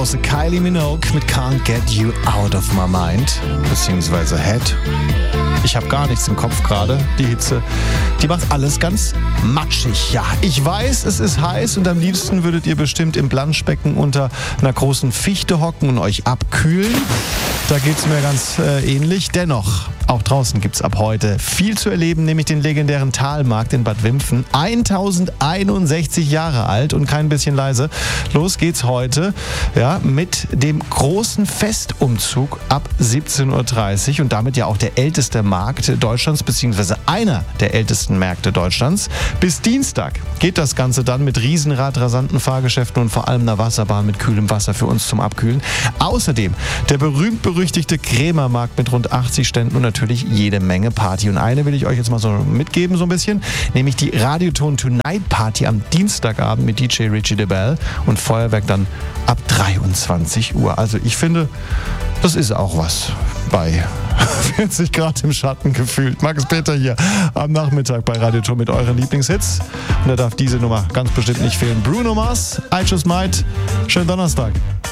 große Kylie Minogue mit Can't Get You Out of My Mind, beziehungsweise Head. Ich habe gar nichts im Kopf gerade. Die Hitze, die macht alles ganz matschig. Ja, ich weiß, es ist heiß und am liebsten würdet ihr bestimmt im Planschbecken unter einer großen Fichte hocken und euch abkühlen. Da geht's mir ganz ähnlich. Dennoch, auch draußen gibt's ab heute viel zu erleben, nämlich den legendären Talmarkt in Bad Wimpfen. 1061 Jahre alt und kein bisschen leise. Los geht's heute mit dem großen Festumzug ab 17.30 Uhr und damit ja auch der älteste Markt Deutschlands, beziehungsweise einer der ältesten Märkte Deutschlands. Bis Dienstag geht das Ganze dann mit Riesenrad, rasanten Fahrgeschäften und vor allem einer Wasserbahn mit kühlem Wasser für uns zum Abkühlen. Außerdem der berühmt-berüchtigte Krämermarkt mit rund 80 Ständen und natürlich jede Menge Party. Und eine will ich euch jetzt mal so mitgeben, so ein bisschen, nämlich die Radioton Tonight Party am Dienstagabend mit DJ Richie DeBell und Feuerwerk dann ab 23 Uhr. Also ich finde, das ist auch was bei 40 Grad im Schatten gefühlt. Max Peter hier am Nachmittag bei Radioton mit euren Lieblingshits. Und da darf diese Nummer ganz bestimmt nicht fehlen. Bruno Mars, I Just Might. Schönen Donnerstag.